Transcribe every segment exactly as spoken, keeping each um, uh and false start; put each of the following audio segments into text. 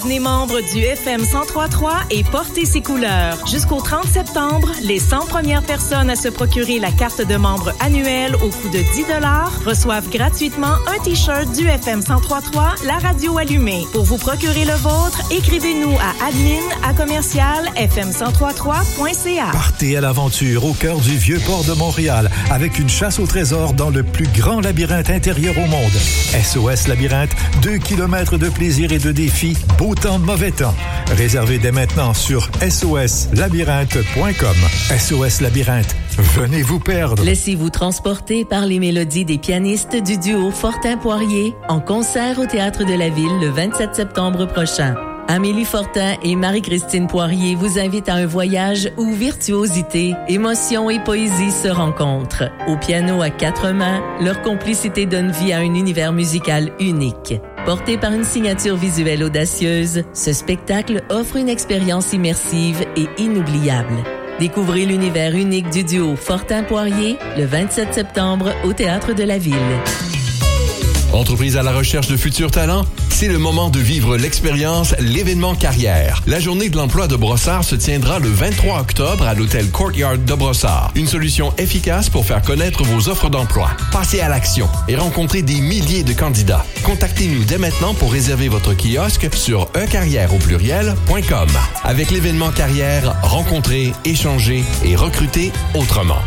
Devenez membre du F M cent trois virgule trois et portez ses couleurs. Jusqu'au trente septembre, les cent premières personnes à se procurer la carte de membre annuelle au coût de dix dollars reçoivent gratuitement un T-shirt du F M cent trois virgule trois, la radio allumée. Pour vous procurer le vôtre, écrivez-nous à admin à commercial f m cent trois virgule trois point c a. Partez à l'aventure au cœur du Vieux-Port de Montréal avec une chasse au trésor dans le plus grand labyrinthe intérieur au monde. S O S Labyrinthe, deux kilomètres de plaisir et de défis, beau temps, mauvais temps. Réservez dès maintenant sur s o s labyrinthe point com. S O S Labyrinthe, venez vous perdre. Laissez-vous transporter par les mélodies des pianistes du duo Fortin-Poirier en concert au Théâtre de la Ville le vingt-sept septembre prochain. Amélie Fortin et Marie-Christine Poirier vous invitent à un voyage où virtuosité, émotion et poésie se rencontrent. Au piano à quatre mains, leur complicité donne vie à un univers musical unique. Porté par une signature visuelle audacieuse, ce spectacle offre une expérience immersive et inoubliable. Découvrez l'univers unique du duo Fortin-Poirier le vingt-sept septembre au Théâtre de la Ville. Entreprise à la recherche de futurs talents? C'est le moment de vivre l'expérience L'événement carrière. La journée de l'emploi de Brossard se tiendra le vingt-trois octobre à l'hôtel Courtyard de Brossard. Une solution efficace pour faire connaître vos offres d'emploi. Passez à l'action et rencontrez des milliers de candidats. Contactez-nous dès maintenant pour réserver votre kiosque sur e carrière au pluriel point com. Avec l'événement carrière, rencontrez, échangez et recrutez autrement.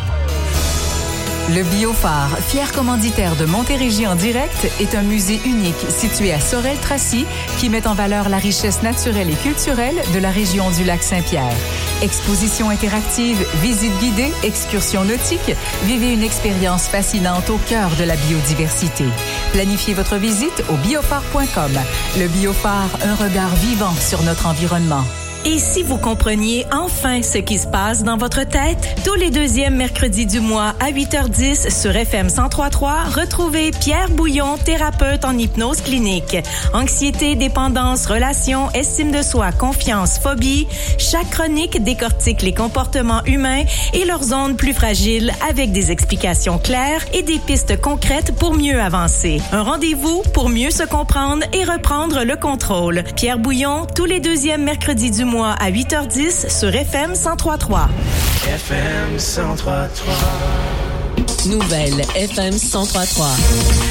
Le Biophare, fier commanditaire de Montérégie en direct, est un musée unique situé à Sorel-Tracy qui met en valeur la richesse naturelle et culturelle de la région du lac Saint-Pierre. Exposition interactive, visite guidée, excursion nautique, vivez une expérience fascinante au cœur de la biodiversité. Planifiez votre visite au biophare point com. Le Biophare, un regard vivant sur notre environnement. Et si vous compreniez enfin ce qui se passe dans votre tête, tous les deuxièmes mercredis du mois à huit heures dix sur F M cent trois virgule trois, retrouvez Pierre Bouillon, thérapeute en hypnose clinique. Anxiété, dépendance, relations, estime de soi, confiance, phobie. Chaque chronique décortique les comportements humains et leurs zones plus fragiles avec des explications claires et des pistes concrètes pour mieux avancer. Un rendez-vous pour mieux se comprendre et reprendre le contrôle. Pierre Bouillon, tous les deuxièmes mercredis du mois à huit heures dix sur F M cent trois virgule trois. F M cent trois virgule trois. Nouvelle F M cent trois virgule trois.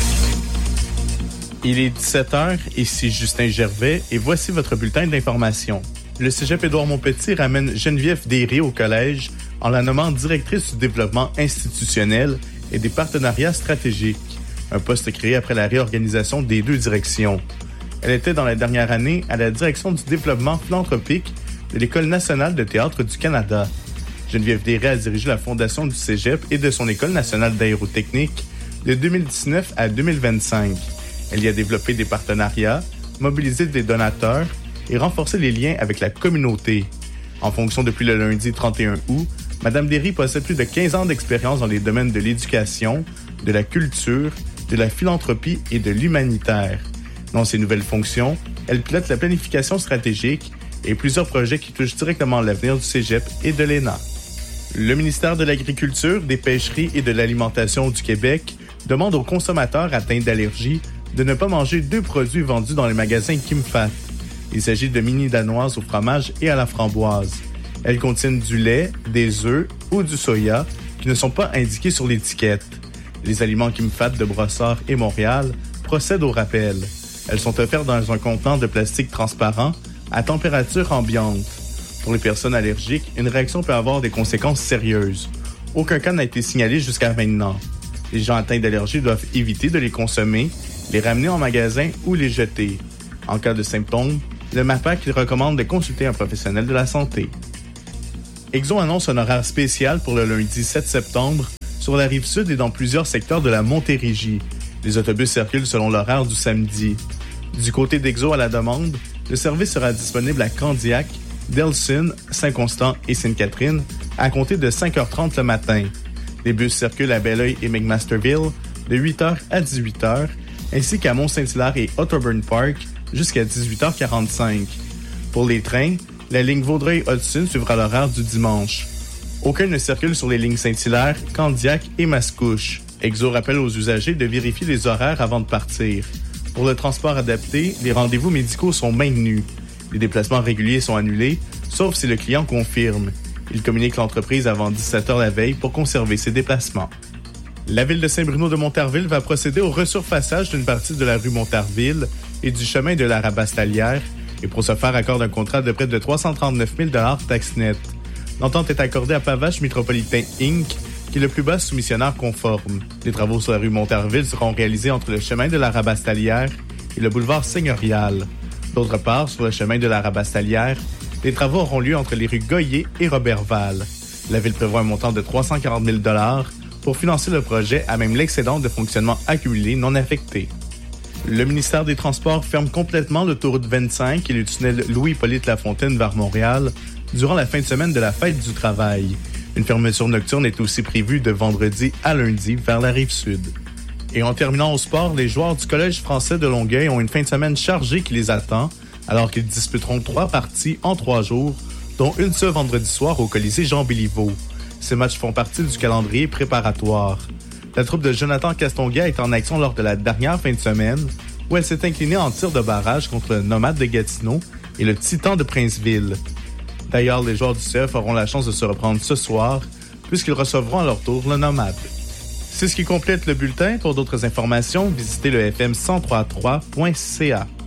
Il est dix-sept heures, ici Justin Gervais, et voici votre bulletin d'information. Le cégep Édouard-Montpetit ramène Geneviève Derry au collège en la nommant directrice du développement institutionnel et des partenariats stratégiques, un poste créé après la réorganisation des deux directions. Elle était dans la dernière année à la direction du développement philanthropique de l'École nationale de théâtre du Canada. Geneviève Derry a dirigé la fondation du cégep et de son École nationale d'aérotechnique de deux mille dix-neuf à deux mille vingt-cinq. Elle y a développé des partenariats, mobilisé des donateurs et renforcé les liens avec la communauté. En fonction depuis le lundi trente et un août, Mme Derry possède plus de quinze ans d'expérience dans les domaines de l'éducation, de la culture, de la philanthropie et de l'humanitaire. Dans ses nouvelles fonctions, elle pilote la planification stratégique et plusieurs projets qui touchent directement l'avenir du cégep et de l'E N A. Le ministère de l'Agriculture, des Pêcheries et de l'Alimentation du Québec demande aux consommateurs atteints d'allergies de ne pas manger deux produits vendus dans les magasins Kimfat. Il s'agit de mini danoises au fromage et à la framboise. Elles contiennent du lait, des œufs ou du soya qui ne sont pas indiqués sur l'étiquette. Les aliments Kimfat de Brossard et Montréal procèdent au rappel. Elles sont offertes dans un contenant de plastique transparent à température ambiante. Pour les personnes allergiques, une réaction peut avoir des conséquences sérieuses. Aucun cas n'a été signalé jusqu'à maintenant. Les gens atteints d'allergie doivent éviter de les consommer, les ramener en magasin ou les jeter. En cas de symptômes, le MAPAC recommande de consulter un professionnel de la santé. Exo annonce un horaire spécial pour le lundi sept septembre sur la rive sud et dans plusieurs secteurs de la Montérégie. Les autobus circulent selon l'horaire du samedi. Du côté d'Exo à la demande, le service sera disponible à Candiac, Delson, Saint-Constant et Sainte-Catherine à compter de cinq heures trente le matin. Les bus circulent à Belleuil et McMasterville de huit heures à dix-huit heures, ainsi qu'à Mont-Saint-Hilaire et Otterburn Park jusqu'à dix-huit heures quarante-cinq. Pour les trains, la ligne Vaudreuil-Hudson suivra l'horaire du dimanche. Aucun ne circule sur les lignes Saint-Hilaire, Candiac et Mascouche. Exo rappelle aux usagers de vérifier les horaires avant de partir. Pour le transport adapté, les rendez-vous médicaux sont maintenus. Les déplacements réguliers sont annulés, sauf si le client confirme. Il communique l'entreprise avant dix-sept heures la veille pour conserver ses déplacements. La ville de Saint-Bruno de Montarville va procéder au resurfaçage d'une partie de la rue Montarville et du chemin de la Rabastalière et pour ce faire accorde un contrat de près de trois cent trente-neuf mille taxes nettes. L'entente est accordée à Pavache Métropolitain Incorporé, qui est le plus bas soumissionnaire conforme. Les travaux sur la rue Montarville seront réalisés entre le chemin de la Rabastalière et le boulevard Seigneurial. D'autre part, sur le chemin de la Rabastalière, les travaux auront lieu entre les rues Goyer et Robertval. La ville prévoit un montant de trois cent quarante mille pour financer le projet à même l'excédent de fonctionnement accumulé non affecté. Le ministère des Transports ferme complètement l'autoroute vingt-cinq et le tunnel Louis-Hippolyte Lafontaine vers Montréal durant la fin de semaine de la fête du travail. Une fermeture nocturne est aussi prévue de vendredi à lundi vers la Rive-Sud. Et en terminant au sport, les joueurs du Collège français de Longueuil ont une fin de semaine chargée qui les attend, alors qu'ils disputeront trois parties en trois jours, dont une seule vendredi soir au Colisée Jean-Béliveau. Ces matchs font partie du calendrier préparatoire. La troupe de Jonathan Castonguay est en action lors de la dernière fin de semaine, où elle s'est inclinée en tir de barrage contre le Nomade de Gatineau et le Titan de Princeville. D'ailleurs, les joueurs du C F auront la chance de se reprendre ce soir, puisqu'ils recevront à leur tour le Nomade. C'est ce qui complète le bulletin. Pour d'autres informations, visitez le f m cent trois point trois point c a.